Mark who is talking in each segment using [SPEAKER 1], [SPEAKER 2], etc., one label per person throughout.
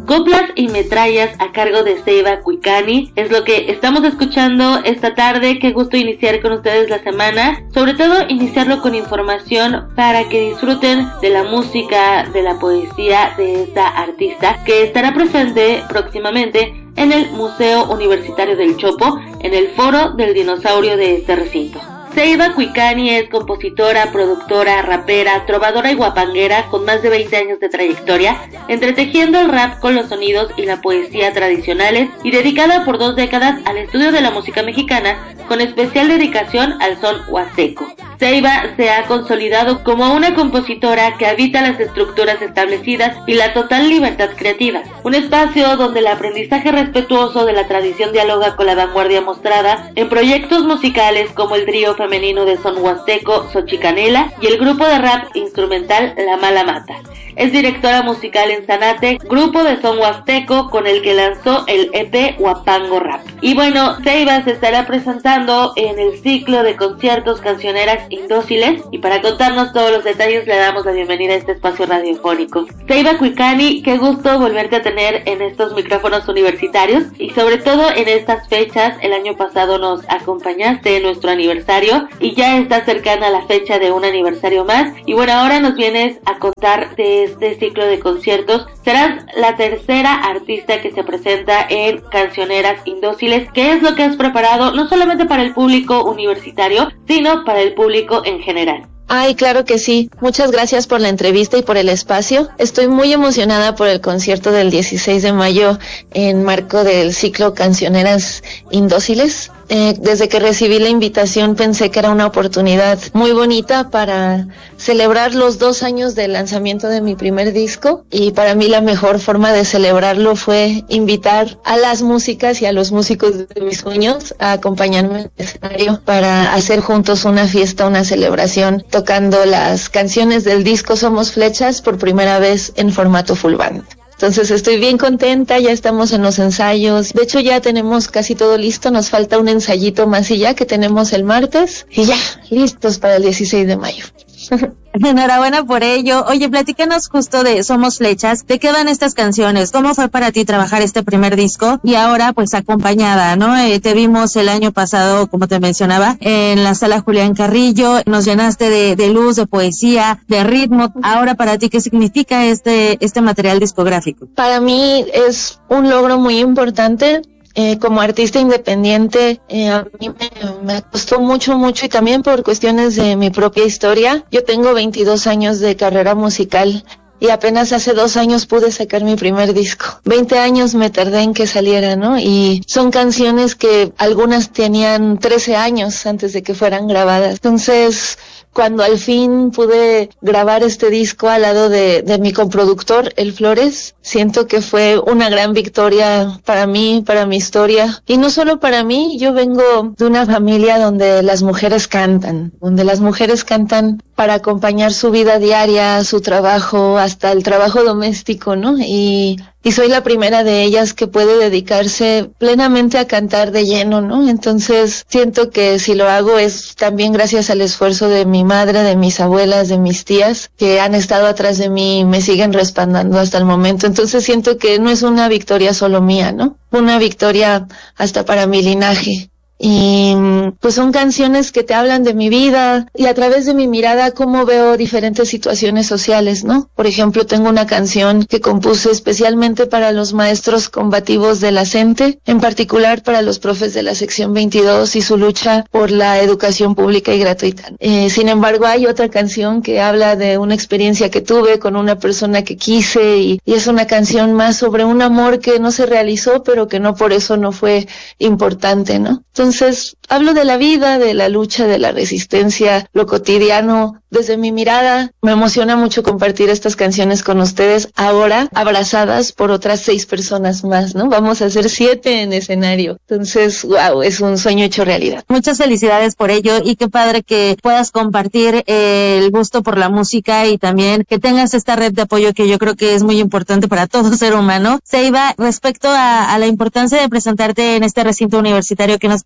[SPEAKER 1] Coplas y metrallas a cargo de Seiba Cuicani es lo que estamos escuchando esta tarde. Qué gusto iniciar con ustedes la semana, sobre todo iniciarlo con información para que disfruten de la música, de la poesía de esta artista que estará presente próximamente en el Museo Universitario del Chopo, en el Foro del Dinosaurio de este recinto. Seiba Cuicani es compositora, productora, rapera, trovadora y guapanguera con más de 20 años de trayectoria, entretejiendo el rap con los sonidos y la poesía tradicionales y dedicada por 2 décadas al estudio de la música mexicana, con especial dedicación al son huasteco. Seiba se ha consolidado como una compositora que habita las estructuras establecidas y la total libertad creativa, un espacio donde el aprendizaje respetuoso de la tradición dialoga con la vanguardia mostrada en proyectos musicales como el trío femenino de son huasteco Xochicanela y el grupo de rap instrumental La Mala Mata. Es directora musical en Zanate, grupo de son huasteco con el que lanzó el EP Huapango Rap. Y bueno, Seiba se estará presentando en el ciclo de conciertos Cancioneras Indóciles, y para contarnos todos los detalles le damos la bienvenida a este espacio radiofónico. Seiba Cuicani, qué gusto volverte a tener en estos micrófonos universitarios y sobre todo en estas fechas. El año pasado nos acompañaste en nuestro aniversario y ya está cercana la fecha de un aniversario más, y bueno, ahora nos vienes a contar de este ciclo de conciertos. Serás la tercera artista que se presenta en Cancioneras Indóciles. ¿Qué es lo que has preparado, no solamente para el público universitario, sino para el público en general?
[SPEAKER 2] Ay, claro que sí. Muchas gracias por la entrevista y por el espacio. Estoy muy emocionada por el concierto del 16 de mayo en marco del ciclo Cancioneras Indóciles. Desde que recibí la invitación pensé que era una oportunidad muy bonita para celebrar los 2 años del lanzamiento de mi primer disco, y para mí la mejor forma de celebrarlo fue invitar a las músicas y a los músicos de mis sueños a acompañarme en el escenario para hacer juntos una fiesta, una celebración, tocando las canciones del disco Somos Flechas por primera vez en formato full band. Entonces estoy bien contenta, ya estamos en los ensayos. De hecho ya tenemos casi todo listo, nos falta un ensayito más y ya que tenemos el martes. Y ya, listos para el 16 de mayo.
[SPEAKER 3] Enhorabuena por ello. Oye, platícanos justo de Somos Flechas. ¿De qué van estas canciones? ¿Cómo fue para ti trabajar este primer disco? Y ahora pues acompañada, ¿no? Te vimos el año pasado, como te mencionaba, en la sala Julián Carrillo. Nos llenaste de luz, de poesía, de ritmo. Ahora para ti, ¿qué significa este material discográfico?
[SPEAKER 2] Para mí es un logro muy importante. Como artista independiente, a mí me costó mucho y también por cuestiones de mi propia historia. Yo tengo 22 años de carrera musical y apenas hace 2 años pude sacar mi primer disco. 20 años me tardé en que saliera, ¿no? Y son canciones que algunas tenían 13 años antes de que fueran grabadas. Entonces, cuando al fin pude grabar este disco al lado de mi coproductor, El Flores, siento que fue una gran victoria para mí, para mi historia. Y no solo para mí, yo vengo de una familia donde las mujeres cantan para acompañar su vida diaria, su trabajo, hasta el trabajo doméstico, ¿no? Y soy la primera de ellas que puede dedicarse plenamente a cantar de lleno, ¿no? Entonces siento que si lo hago es también gracias al esfuerzo de mi madre, de mis abuelas, de mis tías, que han estado atrás de mí y me siguen respaldando hasta el momento. Entonces siento que no es una victoria solo mía, ¿no? Una victoria hasta para mi linaje. Y pues son canciones que te hablan de mi vida y a través de mi mirada cómo veo diferentes situaciones sociales, ¿no? Por ejemplo, tengo una canción que compuse especialmente para los maestros combativos de la CENTE, en particular para los profes de la sección 22 y su lucha por la educación pública y gratuita. Sin embargo, hay otra canción que habla de una experiencia que tuve con una persona que quise y es una canción más sobre un amor que no se realizó, pero que no por eso no fue importante, ¿no? Entonces, hablo de la vida, de la lucha, de la resistencia, lo cotidiano. Desde mi mirada, me emociona mucho compartir estas canciones con ustedes, ahora abrazadas por otras 6 personas más, ¿no? Vamos a hacer 7 en escenario. Entonces, wow, es un sueño hecho realidad.
[SPEAKER 3] Muchas felicidades por ello y qué padre que puedas compartir el gusto por la música y también que tengas esta red de apoyo que yo creo que es muy importante para todo ser humano. Seiba, respecto a la importancia de presentarte en este recinto universitario, ¿qué nos puedes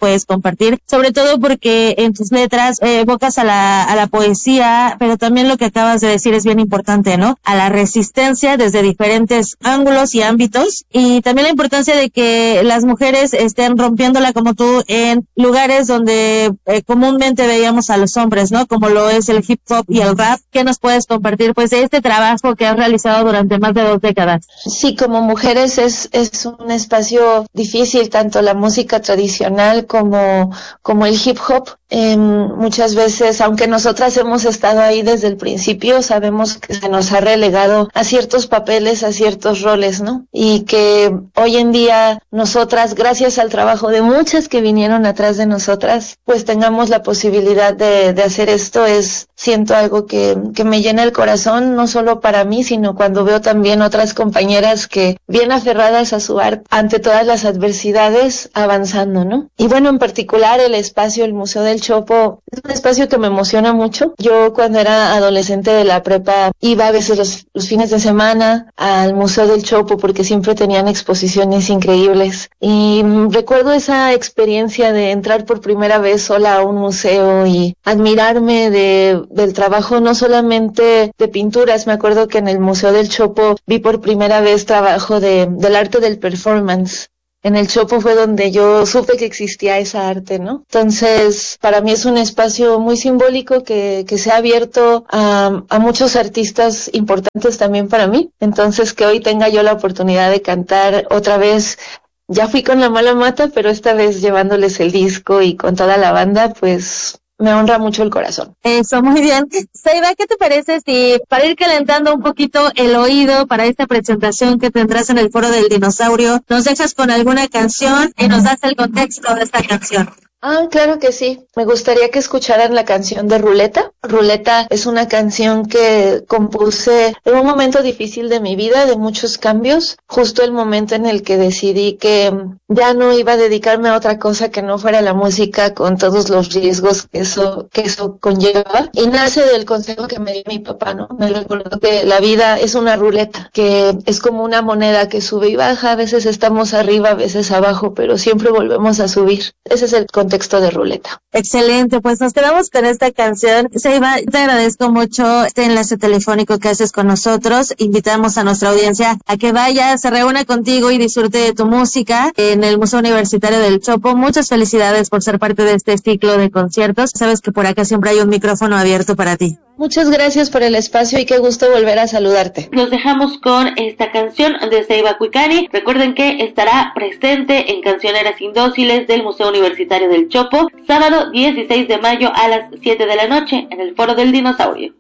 [SPEAKER 3] puedes compartir, sobre todo porque en tus letras evocas a la poesía, pero también lo que acabas de decir es bien importante, ¿no? A la resistencia desde diferentes ángulos y ámbitos, y también la importancia de que las mujeres estén rompiéndola como tú en lugares donde comúnmente veíamos a los hombres, ¿no? Como lo es el hip hop y el rap. ¿Qué nos puedes compartir pues de este trabajo que has realizado durante más de 2 décadas?
[SPEAKER 2] Sí, como mujeres es un espacio difícil, tanto la música tradicional como el hip hop. Muchas veces, aunque nosotras hemos estado ahí desde el principio, sabemos que se nos ha relegado a ciertos papeles, a ciertos roles, ¿no? Y que hoy en día nosotras, gracias al trabajo de muchas que vinieron atrás de nosotras, pues tengamos la posibilidad de hacer esto. Siento algo que me llena el corazón, no solo para mí, sino cuando veo también otras compañeras que bien aferradas a su arte ante todas las adversidades avanzando, ¿no? Y bueno, en particular el espacio, el Museo del Chopo, es un espacio que me emociona mucho. Yo cuando era adolescente de la prepa iba a veces los fines de semana al Museo del Chopo porque siempre tenían exposiciones increíbles, y recuerdo esa experiencia de entrar por primera vez sola a un museo y admirarme del trabajo, no solamente de pinturas. Me acuerdo que en el Museo del Chopo vi por primera vez trabajo del arte del performance. En el Chopo fue donde yo supe que existía esa arte, ¿no? Entonces, para mí es un espacio muy simbólico que se ha abierto a muchos artistas importantes también para mí. Entonces, que hoy tenga yo la oportunidad de cantar otra vez. Ya fui con La Mala Mata, pero esta vez llevándoles el disco y con toda la banda, pues me honra mucho el corazón.
[SPEAKER 3] Eso, muy bien. Seiba, ¿qué te parece si para ir calentando un poquito el oído para esta presentación que tendrás en el Foro del Dinosaurio, nos dejas con alguna canción y nos das el contexto de esta canción?
[SPEAKER 2] Claro que sí. Me gustaría que escucharan la canción de Ruleta. Ruleta es una canción que compuse en un momento difícil de mi vida, de muchos cambios, justo el momento en el que decidí que ya no iba a dedicarme a otra cosa que no fuera la música, con todos los riesgos que eso conlleva. Y nace del consejo que me dio mi papá, ¿no? Me recordó que la vida es una ruleta, que es como una moneda que sube y baja. A veces estamos arriba, a veces abajo, pero siempre volvemos a subir. Ese es el contexto de Ruleta.
[SPEAKER 3] Excelente, pues nos quedamos con esta canción. Seiba, te agradezco mucho este enlace telefónico que haces con nosotros. Invitamos a nuestra audiencia a que vaya, se reúna contigo y disfrute de tu música en el Museo Universitario del Chopo. Muchas felicidades por ser parte de este ciclo de conciertos. Sabes que por acá siempre hay un micrófono abierto para ti.
[SPEAKER 2] Muchas gracias por el espacio y qué gusto volver a saludarte.
[SPEAKER 1] Los dejamos con esta canción de Seiba Cuicani. Recuerden que estará presente en Cancioneras Indóciles del Museo Universitario del Chopo, sábado 16 de mayo a las 7 de la noche en el Foro del Dinosaurio.